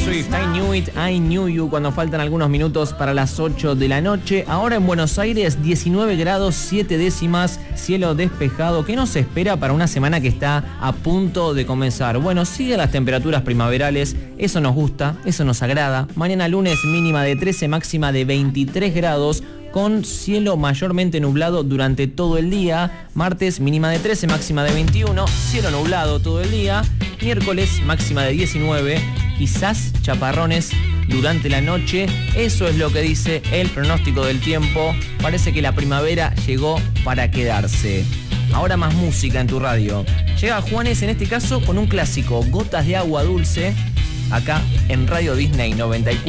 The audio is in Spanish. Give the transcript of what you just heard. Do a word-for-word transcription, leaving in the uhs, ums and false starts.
Swift, I Knew It, I Knew You, cuando faltan algunos minutos para las ocho de la noche. Ahora en Buenos Aires, diecinueve grados, siete décimas, cielo despejado. ¿Qué nos espera para una semana que está a punto de comenzar? Bueno, siguen las temperaturas primaverales, eso nos gusta, eso nos agrada. Mañana lunes mínima de trece, máxima de veintitrés grados, con cielo mayormente nublado durante todo el día. Martes mínima de trece, máxima de veintiuno, cielo nublado todo el día. Miércoles máxima de diecinueve, quizás chaparrones durante la noche. Eso es lo que dice el pronóstico del tiempo. Parece que la primavera llegó para quedarse. Ahora más música en tu radio. Llega Juanes, en este caso con un clásico, Gotas de Agua Dulce, acá en Radio Disney noventa y cuatro.